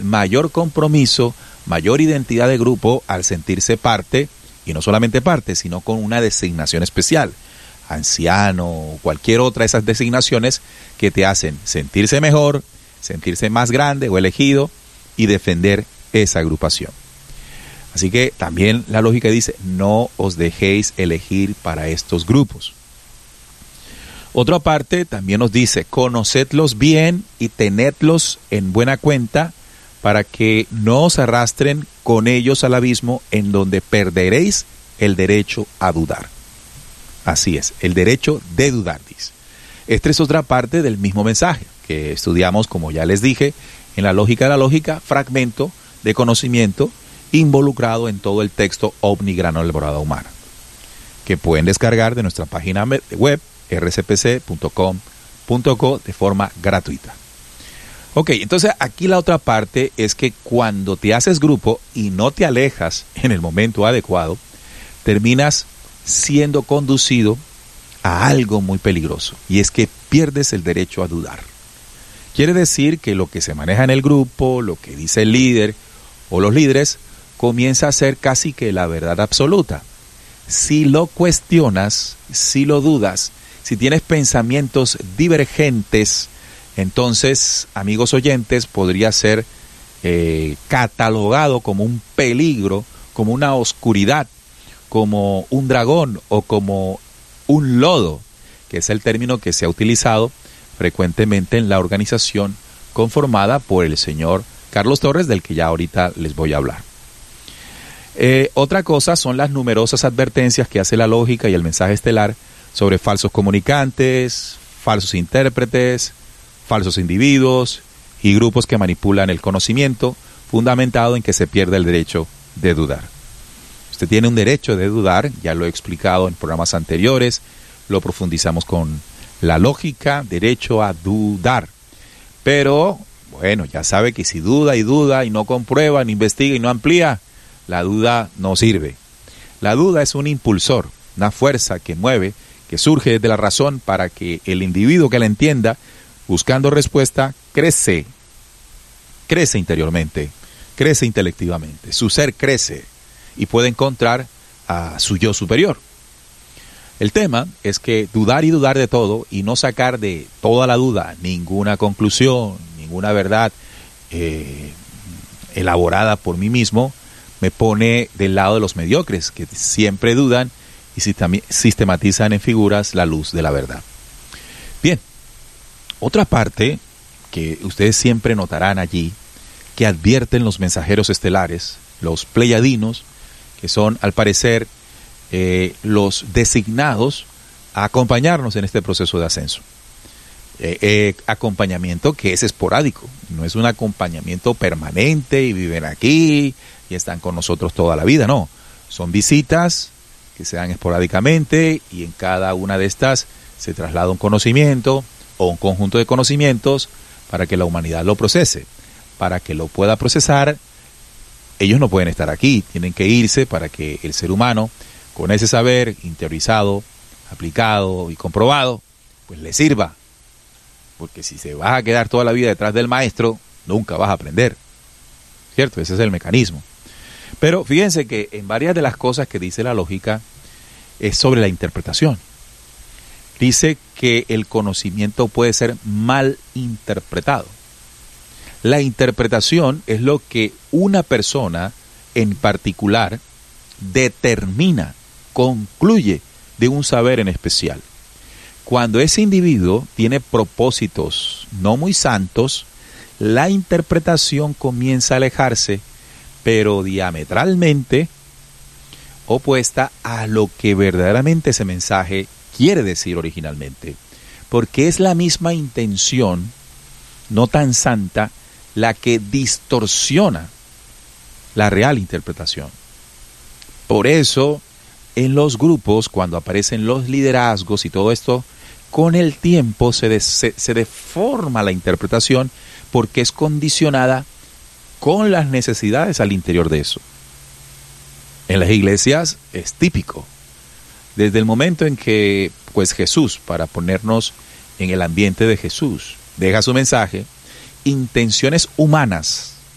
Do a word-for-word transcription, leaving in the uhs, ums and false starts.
mayor compromiso, mayor identidad de grupo al sentirse parte, y no solamente parte, sino con una designación especial, anciano o cualquier otra de esas designaciones que te hacen sentirse mejor, sentirse más grande o elegido y defender esa agrupación. Así que también la lógica dice, no os dejéis elegir para estos grupos. Otra parte también nos dice, conocedlos bien y tenedlos en buena cuenta para que no os arrastren con ellos al abismo en donde perderéis el derecho a dudar. Así es, el derecho de dudar, dice. Esta es otra parte del mismo mensaje que estudiamos, como ya les dije, en la lógica de la lógica, fragmento de conocimiento involucrado en todo el texto OVNI Grano Elaborada Humana, que pueden descargar de nuestra página web r c p c punto com punto co de forma gratuita. Ok, entonces aquí la otra parte es que cuando te haces grupo y no te alejas en el momento adecuado, terminas siendo conducido a algo muy peligroso, y es que pierdes el derecho a dudar. Quiere decir que lo que se maneja en el grupo, lo que dice el líder o los líderes, comienza a ser casi que la verdad absoluta. Si lo cuestionas, si lo dudas, si tienes pensamientos divergentes, entonces, amigos oyentes, podría ser eh, catalogado como un peligro, como una oscuridad, como un dragón o como un lodo, que es el término que se ha utilizado frecuentemente en la organización conformada por el señor Carlos Torres, del que ya ahorita les voy a hablar. Eh, otra cosa son las numerosas advertencias que hace la lógica y el mensaje estelar sobre falsos comunicantes, falsos intérpretes, falsos individuos y grupos que manipulan el conocimiento, fundamentado en que se pierde el derecho de dudar. Usted tiene un derecho de dudar, ya lo he explicado en programas anteriores, lo profundizamos con la lógica, derecho a dudar. Pero, bueno, ya sabe que si duda y duda y no comprueba, ni investiga y no amplía, la duda no sirve. La duda es un impulsor, una fuerza que mueve, que surge desde la razón para que el individuo que la entienda, buscando respuesta, crece, crece interiormente, crece intelectivamente, su ser crece y puede encontrar a su yo superior. El tema es que dudar y dudar de todo y no sacar de toda la duda ninguna conclusión, ninguna verdad eh, elaborada por mí mismo, me pone del lado de los mediocres, que siempre dudan y sistematizan en figuras la luz de la verdad. Bien, otra parte que ustedes siempre notarán allí, que advierten los mensajeros estelares, los pleiadinos, que son al parecer eh, los designados a acompañarnos en este proceso de ascenso. Eh, eh, acompañamiento que es esporádico, no es un acompañamiento permanente y viven aquí y están con nosotros toda la vida, no. Son visitas que se dan esporádicamente y en cada una de estas se traslada un conocimiento o un conjunto de conocimientos para que la humanidad lo procese. Para que lo pueda procesar, ellos no pueden estar aquí, tienen que irse para que el ser humano, con ese saber interiorizado, aplicado y comprobado, pues le sirva. Porque si se vas a quedar toda la vida detrás del maestro, nunca vas a aprender. ¿Cierto? Ese es el mecanismo. Pero fíjense que en varias de las cosas que dice la lógica es sobre la interpretación. Dice que el conocimiento puede ser mal interpretado. La interpretación es lo que una persona en particular determina, concluye de un saber en especial. Cuando ese individuo tiene propósitos no muy santos, la interpretación comienza a alejarse, pero diametralmente opuesta a lo que verdaderamente ese mensaje quiere decir originalmente, porque es la misma intención, no tan santa, la que distorsiona la real interpretación. Por eso, en los grupos, cuando aparecen los liderazgos y todo esto, con el tiempo se, de, se, se deforma la interpretación porque es condicionada con las necesidades al interior de eso. En las iglesias es típico. Desde el momento en que, pues Jesús, para ponernos en el ambiente de Jesús, deja su mensaje, intenciones humanas